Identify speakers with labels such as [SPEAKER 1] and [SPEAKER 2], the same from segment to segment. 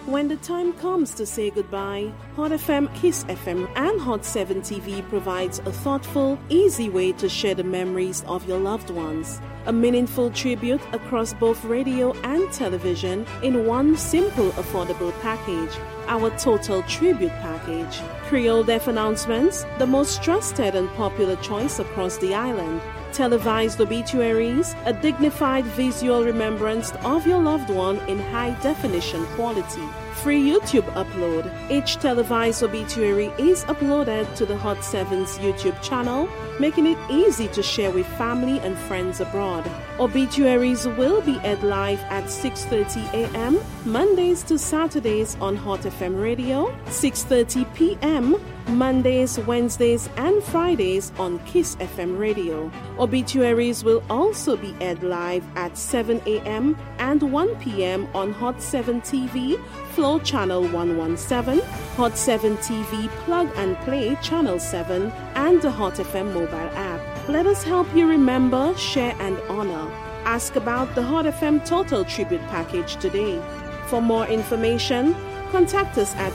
[SPEAKER 1] When the time comes to say goodbye, Hot FM, Kiss FM, and Hot 7 TV provides a thoughtful, easy way to share the memories of your loved ones. A meaningful tribute across both radio and television in one simple, affordable package. Our Total Tribute Package. Creole Deaf announcements, the most trusted and popular choice across the island. Televised obituaries, a dignified visual remembrance of your loved one in high-definition quality. Free YouTube upload. Each televised obituary is uploaded to the Hot 7's YouTube channel, making it easy to share with family and friends abroad. Obituaries will be aired live at 6:30 a.m. Mondays to Saturdays on Hot FM Radio, 6:30 p.m. Mondays, Wednesdays, and Fridays on Kiss FM Radio. Obituaries will also be aired live at 7 a.m. and 1 p.m. on Hot 7 TV, Flow Channel 117, Hot 7 TV Plug and Play Channel 7, and the Hot FM mobile app. Let us help you remember, share, and honor. Ask about the Hot FM Total Tribute Package today. For more information, contact us at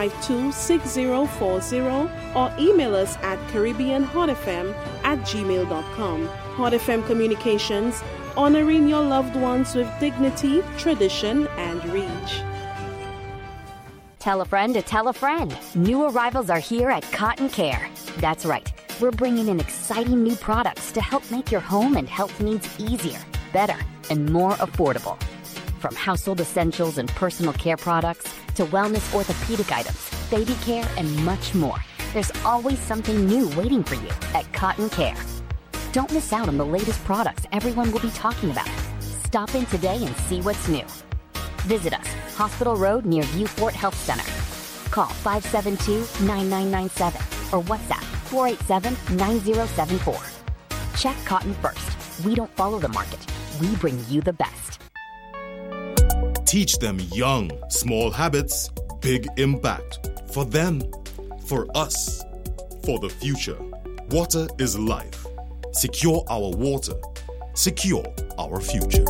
[SPEAKER 1] 452-6040 or email us at caribbeanhotfm@gmail.com. Hot FM Communications, honoring your loved ones with dignity, tradition, and reach.
[SPEAKER 2] Tell a friend to tell a friend. New arrivals are here at Cotton Care. That's right. We're bringing in exciting new products to help make your home and health needs easier, better, and more affordable. From household essentials and personal care products to wellness orthopedic items, baby care, and much more. There's always something new waiting for you at Cotton Care. Don't miss out on the latest products everyone will be talking about. Stop in today and see what's new. Visit us, Hospital Road near Viewport Health Center. Call 572-9997 or WhatsApp 487-9074. Check Cotton first. We don't follow the market. We bring you the best.
[SPEAKER 3] Teach them young, small habits, big impact. For them, for us, for the future. Water is life. Secure our water. Secure our future.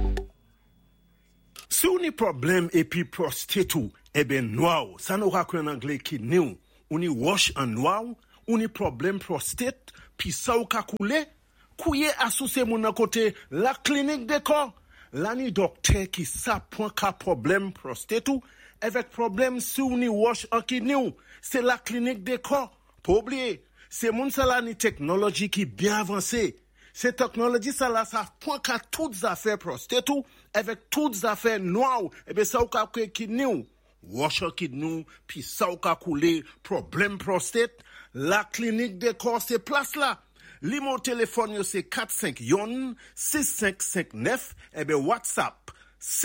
[SPEAKER 4] Si ou ni problem epi prostate ou, noa ou, sa nou rakwen anglais kidney ou ni wash an noa ou ni problem prostate, pi sa ou ka koule, kouye asose moun an kote la clinique de corps. La ni docteur qui sa point ka problème prostate ou avec problème si ou ni wash an kidney ou, c'est la clinique de corps. Pas oublier, c'est moun sa la ni technologie qui bien avancée. Cette technologie ça la sa point ka toutes affaires prostate ou avec toutes affaires noires et ben ça ou ka kidney ou wash an kidney puis ça ou ka couler problème prostate, la clinique de corps c'est place là. Limo téléphone yo c'est 45-6559 et ben WhatsApp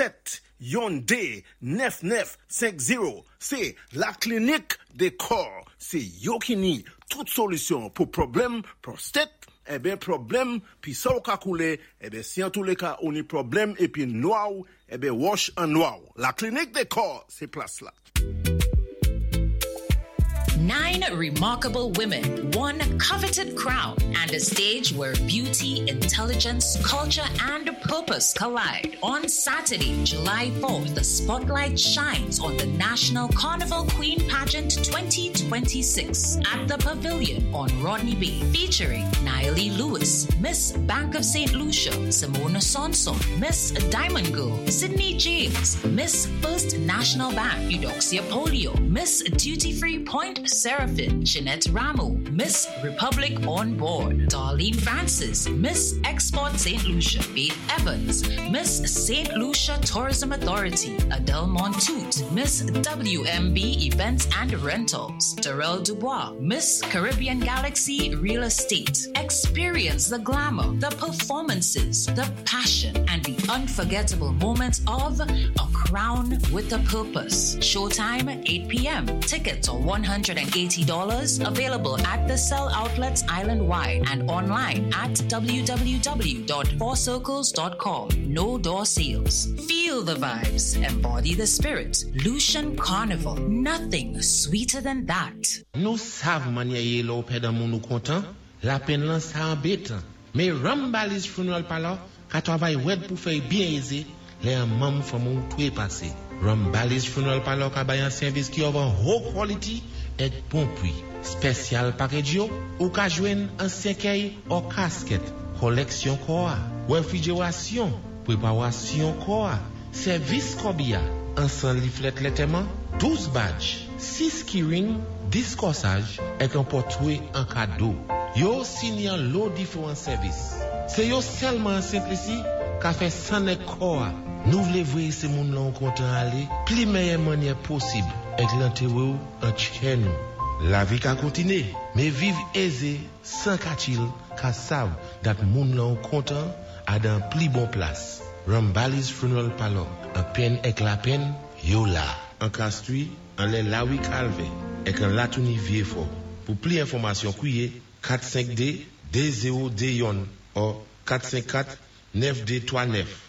[SPEAKER 4] 7-9950. C'est la clinique des corps. C'est yo qui ni toute solution pour problème prostate. Eh ben problème puis ça ou ka koule, eh ben si en tous les cas on y problème et puis noir, eh ben wash en noir. La clinique des corps, c'est place là.
[SPEAKER 5] 9 remarkable women, one coveted crown, and a stage where beauty, intelligence, culture, and purpose collide. On Saturday, July 4th, the spotlight shines on the National Carnival Queen Pageant 2026 at the Pavilion on Rodney Bay, featuring Naili Lewis, Miss Bank of St. Lucia, Simona Sonson, Miss Diamond Girl, Sydney James, Miss First National Bank, Eudoxia Polio, Miss Duty Free Point Seraphim, Jeanette Ramo, Miss Republic on Board, Darlene Francis, Miss Export St. Lucia, Faith Evans, Miss St. Lucia Tourism Authority, Adele Montoute, Miss WMB Events and Rentals, Darrell Dubois, Miss Caribbean Galaxy Real Estate. Experience the glamour, the performances, the passion, and the unforgettable moments of A Crown with a Purpose. Showtime 8 p.m. Tickets are $180. Available at the Cell Outlets island-wide and online at www.fourcircles.com. No door sales. Feel the vibes. Embody the spirit. Lucian Carnival. Nothing sweeter than that.
[SPEAKER 6] Nous savons manier l'eau pédant mon content. La peine là ça embête. Mais Rambalis funeral par là, qu'à travail web pour faire bien aisé, les mamans font mon tout est passé. Rambalis Funeral Parlor ka bayan service qui offre haute quality et bon prix. Spécial package yo, ou ka jwen ancien kay ou casquette, collection koa, réfrigération, préparation koa, service kobia, ensemble leaflet lettement, 12 badge, 6 keyring, 10 corsage et un portrait en cadeau. Yo signant l'eau différents services. C'est yo seulement simple ici qu'a fait sans koa. Nous voulons voir ces moun là content aller, plus meilleure manière possible avec l'enterré en chien. La vie ka continue, mais vivre aisé sans kachil ka savent dat moun là content à dans plus bon place. Rambalis Funeral Parlor, en peine avec la peine, yo là. En Castries, en les Lawi Calvé, et en Latouni Vieux-Fort. Pour plus d'informations, couillez 452 D0D Yon ou 454 9D39.